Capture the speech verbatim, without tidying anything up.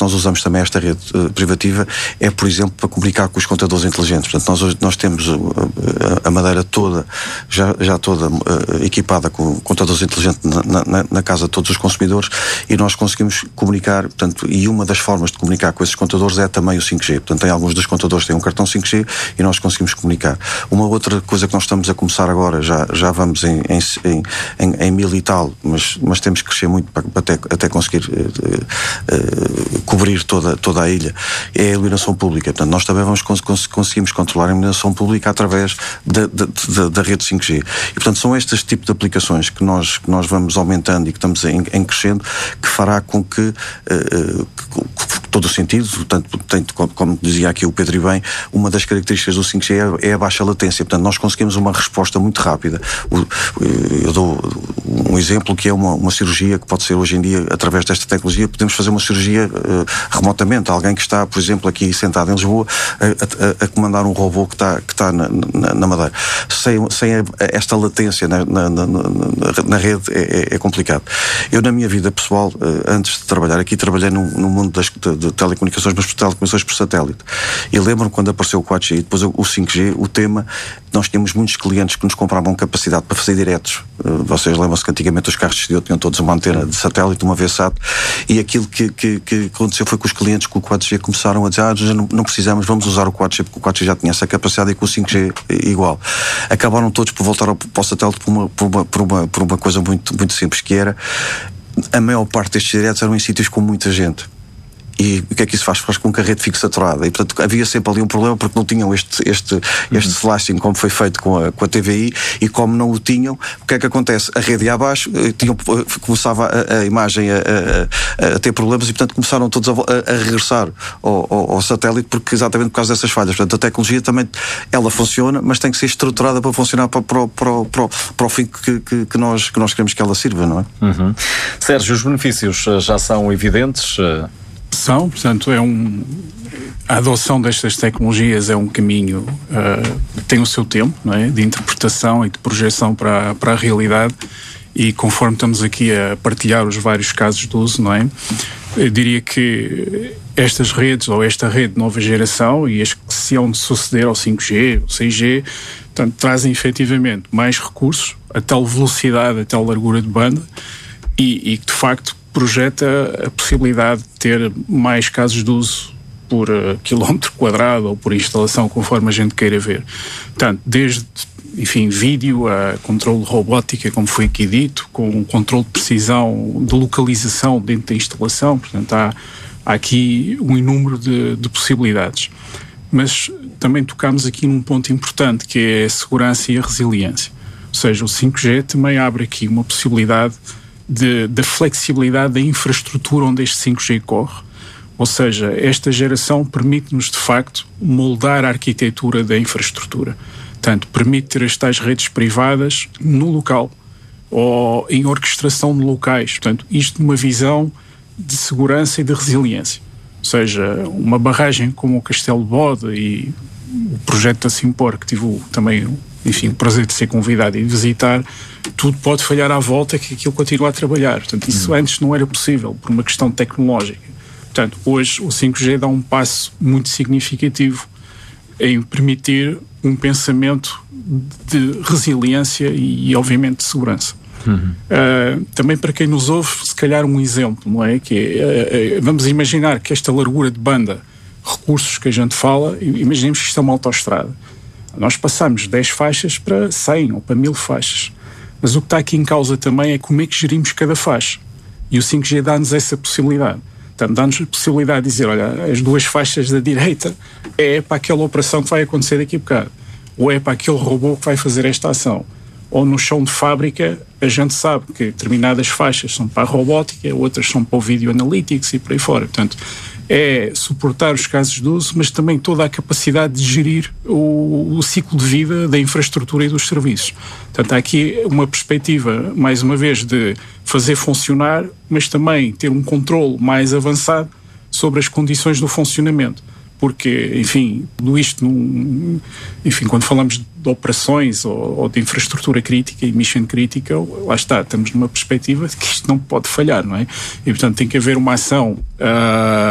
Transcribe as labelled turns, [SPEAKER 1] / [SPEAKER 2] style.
[SPEAKER 1] nós usamos também esta rede uh, privativa é, por exemplo, para comunicar com os contadores inteligentes. Portanto, nós, hoje, nós temos uh, a Madeira toda, já, já toda uh, equipada com contadores inteligentes na, na, na casa de todos os consumidores, e nós conseguimos comunicar, portanto, e uma das formas de comunicar com esses contadores é também o cinco G. Portanto, tem alguns dos contadores que têm um cartão cinco G e nós conseguimos comunicar. Uma outra coisa que nós estamos a começar agora, já, já vamos em, em, em, em mil e tal, mas, mas temos que crescer muito para, para até, até conseguir uh, uh, cobrir toda, toda a ilha, é a iluminação pública. Portanto, nós também vamos cons conseguimos controlar a iluminação pública através da, da, da, da rede cinco G. E, portanto, são estes tipos de aplicações que nós, que nós vamos aumentando e que estamos em, em crescendo, que fará com que, uh, que, que todo o sentido, tanto, tanto como dizia aqui o Pedro e bem, uma das características do cinco G é, é a baixa latência. Portanto, nós conseguimos uma resposta muito rápida. O, eu dou um exemplo que é uma, uma cirurgia que pode ser hoje em dia, através desta tecnologia, podemos fazer uma cirurgia uh, remotamente. Alguém que está, por exemplo, aqui sentado em Lisboa, a, a, a comandar um robô que está, que está na, na, na Madeira. Sem, sem esta latência na, na, na, na rede é, é complicado. Eu, na minha vida pessoal, antes de trabalhar aqui, trabalhei no, no mundo das de, de telecomunicações, mas por telecomunicações por satélite. E lembro-me quando apareceu o quatro G e depois o cinco G, o tema, nós tínhamos muitos clientes que nos compravam capacidade para fazer diretos. Vocês lembram-se que antigamente os carros de exterior tinham todos uma antena de satélite, uma V SAT, e aquilo que, que, que aconteceu foi que os clientes com o quatro G começaram a dizer, ah, já não, não precisamos, vamos usar o quatro G, porque o quatro G já tinha essa capacidade e com o cinco G igual. Acabaram todos por voltar ao, para o satélite por uma, por uma, por uma, por uma coisa muito, muito simples, que era, a maior parte destes diretos eram em sítios com muita gente. E o que é que isso faz? Faz com que a rede fique saturada. E, portanto, havia sempre ali um problema porque não tinham este, este, este uhum. slashing como foi feito com a, com a T V I, e como não o tinham, o que é que acontece? A rede ia abaixo, tinham, começava a, a imagem a, a, a ter problemas, e, portanto, começaram todos a, a regressar ao, ao, ao satélite, porque exatamente por causa dessas falhas. Portanto, a tecnologia também, ela funciona, mas tem que ser estruturada para funcionar para, para, para, para, para o fim que, que, que, nós, que nós queremos que ela sirva, não é?
[SPEAKER 2] Uhum. Sérgio, os benefícios já são evidentes?
[SPEAKER 3] São, portanto, é um, a adoção destas tecnologias é um caminho uh, que tem o seu tempo, não é? De interpretação e de projeção para, para a realidade, e conforme estamos aqui a partilhar os vários casos de uso, não é? Eu diria que estas redes, ou esta rede de nova geração, e as que se hão de suceder ao cinco G, ao seis G, portanto, trazem efetivamente mais recursos, a tal velocidade, a tal largura de banda, e, e de facto projeta a possibilidade de ter mais casos de uso por uh, quilómetro quadrado ou por instalação, conforme a gente queira ver. Portanto, desde, enfim, vídeo a controle de robótica, como foi aqui dito, com um controle de precisão de localização dentro da instalação. Portanto, há, há aqui um inúmero de, de possibilidades. Mas também tocámos aqui num ponto importante, que é a segurança e a resiliência. Ou seja, o cinco G também abre aqui uma possibilidade De, da flexibilidade da infraestrutura onde este cinco G corre. Ou seja, esta geração permite-nos, de facto, moldar a arquitetura da infraestrutura. Portanto, permite ter as tais redes privadas no local ou em orquestração de locais. Portanto, isto numa visão de segurança e de resiliência. Ou seja, uma barragem como o Castelo de Bode e o projeto da Simpor, que tive o, também, enfim, o prazer de ser convidado e de visitar, tudo pode falhar à volta que aquilo continua a trabalhar. Portanto, isso uhum. antes não era possível, por uma questão tecnológica. Portanto, hoje o cinco G dá um passo muito significativo em permitir um pensamento de resiliência e, obviamente, de segurança. Uhum. Uh, também para quem nos ouve, se calhar um exemplo, não é? Que é, uh, vamos imaginar que esta largura de banda, recursos que a gente fala, imaginemos que isto é uma autoestrada. Nós passamos de dez faixas para cem ou para mil faixas. Mas o que está aqui em causa também é como é que gerimos cada faixa. E o cinco G dá-nos essa possibilidade. Portanto, dá-nos a possibilidade de dizer, olha, as duas faixas da direita é para aquela operação que vai acontecer daqui a bocado. Ou é para aquele robô que vai fazer esta ação. Ou no chão de fábrica, a gente sabe que determinadas faixas são para a robótica, outras são para o video analytics e por aí fora. Portanto, é suportar os casos de uso, mas também toda a capacidade de gerir o, o ciclo de vida da infraestrutura e dos serviços. Portanto, há aqui uma perspectiva, mais uma vez, de fazer funcionar, mas também ter um controle mais avançado sobre as condições do funcionamento. Porque, enfim, tudo isto, num, enfim, quando falamos de operações ou, ou de infraestrutura crítica e mission critical, lá está, estamos numa perspectiva de que isto não pode falhar, não é? E, portanto, tem que haver uma ação... Uh,